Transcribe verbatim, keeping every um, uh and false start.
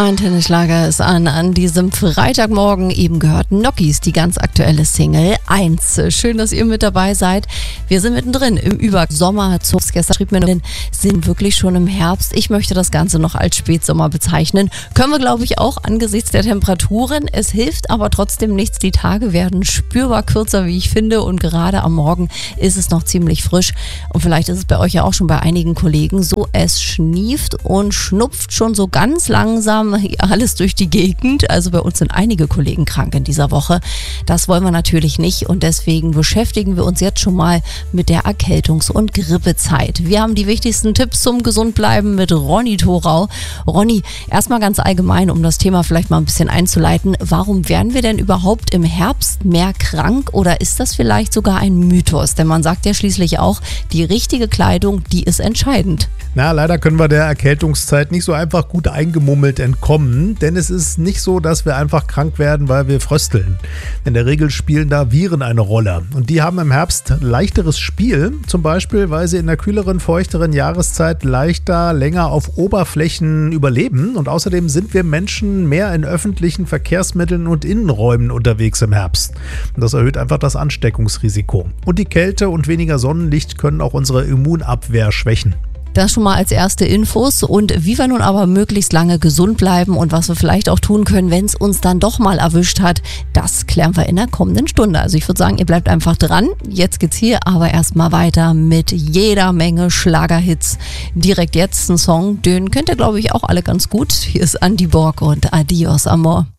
Antenne Schlager ist an. An diesem Freitagmorgen eben gehört Nokis, die ganz aktuelle Single eins. Schön, dass ihr mit dabei seid. Wir sind mittendrin im Übersommerzug. Gestern schrieb mir noch, sind wirklich schon im Herbst. Ich möchte das Ganze noch als Spätsommer bezeichnen. Können wir, glaube ich, auch angesichts der Temperaturen. Es hilft aber trotzdem nichts. Die Tage werden spürbar kürzer, wie ich finde. Und gerade am Morgen ist es noch ziemlich frisch. Und vielleicht ist es bei euch ja auch schon bei einigen Kollegen so. Es schnieft und schnupft schon so ganz langsam alles durch die Gegend. Also bei uns sind einige Kollegen krank in dieser Woche. Das wollen wir natürlich nicht und deswegen beschäftigen wir uns jetzt schon mal mit der Erkältungs- und Grippezeit. Wir haben die wichtigsten Tipps zum Gesundbleiben mit Ronny Thorau. Ronny, erstmal ganz allgemein, um das Thema vielleicht mal ein bisschen einzuleiten. Warum werden wir denn überhaupt im Herbst mehr krank oder ist das vielleicht sogar ein Mythos? Denn man sagt ja schließlich auch, die richtige Kleidung, die ist entscheidend. Na, leider können wir der Erkältungszeit nicht so einfach gut eingemummelt entkommen, denn es ist nicht so, dass wir einfach krank werden, weil wir frösteln. In der Regel spielen da Viren eine Rolle und die haben im Herbst leichteres Spiel, zum Beispiel, weil sie in der kühleren, feuchteren Jahreszeit leichter, länger auf Oberflächen überleben und außerdem sind wir Menschen mehr in öffentlichen Verkehrsmitteln und Innenräumen unterwegs im Herbst. Und das erhöht einfach das Ansteckungsrisiko. Und die Kälte und weniger Sonnenlicht können auch unsere Immunabwehr schwächen. Das schon mal als erste Infos und wie wir nun aber möglichst lange gesund bleiben und was wir vielleicht auch tun können, wenn es uns dann doch mal erwischt hat, das klären wir in der kommenden Stunde. Also ich würde sagen, ihr bleibt einfach dran. Jetzt geht's hier aber erstmal weiter mit jeder Menge Schlagerhits. Direkt jetzt ein Song, den kennt ihr glaube ich auch alle ganz gut. Hier ist Andy Borg und Adios Amor.